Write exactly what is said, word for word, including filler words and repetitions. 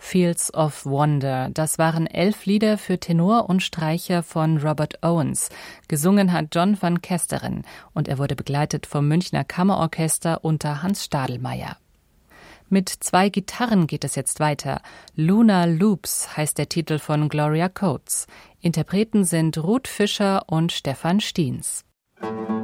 Fields of Wonder. Das waren elf Lieder für Tenor und Streicher von Robert Owens. Gesungen hat John van Kesteren und er wurde begleitet vom Münchner Kammerorchester unter Hans Stadelmeier. Mit zwei Gitarren geht es jetzt weiter. Lunar Loops heißt der Titel von Gloria Coates. Interpreten sind Ruth Fischer und Stefan Stiens.